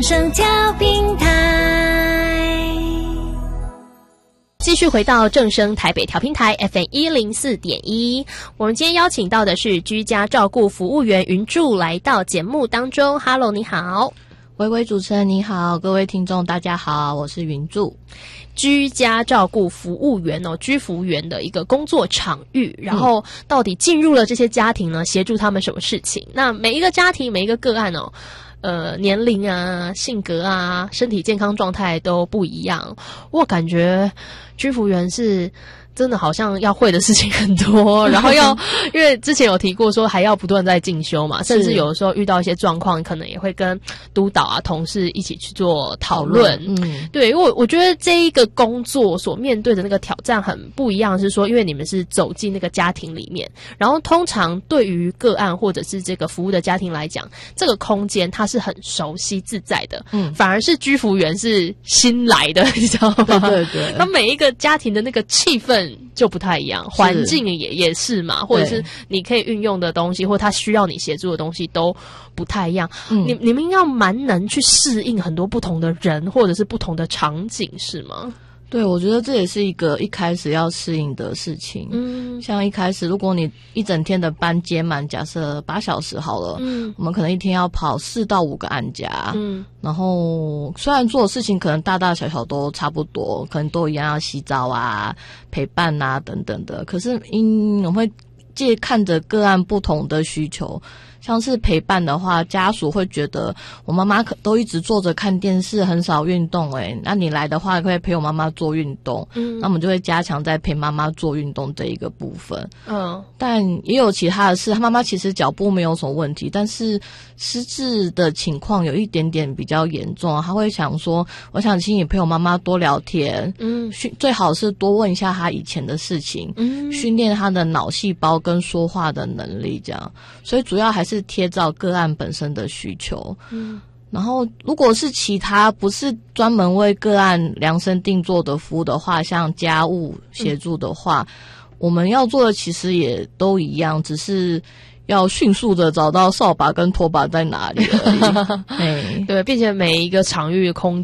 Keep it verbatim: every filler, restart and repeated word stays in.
声调频台。 继续回到正声台北调频台 F M 一零四点一，我们今天邀请到的是居家照顾服务员云柱来到节目当中。Hello， 你好。 微微主持人你好，各位听众大家好，我是云柱。 居家照顾服务员哦，居服员的一个工作场域，然后到底进入了这些家庭呢，协助他们什么事情？那每一个家庭每一个个案哦，呃，年龄啊、性格啊、身体健康状态都不一样。我感觉居服员是真的好像要会的事情很多，然后要因为之前有提过说还要不断在进修嘛，甚至有的时候遇到一些状况，可能也会跟督导啊、同事一起去做讨论。嗯，对，因为我我觉得这一个工作所面对的那个挑战很不一样，是说因为你们是走进那个家庭里面，然后通常对于个案或者是这个服务的家庭来讲，这个空间它是很熟悉自在的，嗯，反而是居服员是新来的，你知道吗？ 对对对， 那每一个家庭的那个气氛就不太一样，环境也也是嘛，或者是你可以运用的东西，或他需要你协助的东西都不太一样。嗯、你你们要蛮能去适应很多不同的人，或者是不同的场景，是吗？ 对，我觉得这也是一个一开始要适应的事情。嗯，像一开始，如果你一整天的班接满，假设八小时好了，嗯，我们可能一天要跑四到五个案家，嗯，然后虽然做的事情可能大大小小都差不多，可能都一样要洗澡啊、陪伴啊等等的，可是因我们会借看着个案不同的需求。像是陪伴的话，家属会觉得我妈妈可都一直坐着看电视，很少运动诶，那你来的话可以陪我妈妈做运动，嗯，那我们就会加强在陪妈妈做运动这一个部分。嗯，但也有其他的事，她妈妈其实脚步没有什么问题，但是失智的情况有一点点比较严重，她会想说，我想请你陪我妈妈多聊天，嗯，最好是多问一下她以前的事情，嗯，训练她的脑细胞跟说话的能力，这样，所以主要还是是贴照个案本身的需求，嗯，然后如果是其他不是专门为个案量身定做的服务的话，像家务协助的话，嗯，我们要做的其实也都一样，只是要迅速的找到扫把跟拖把在哪里而已。 对，并且每一个场域空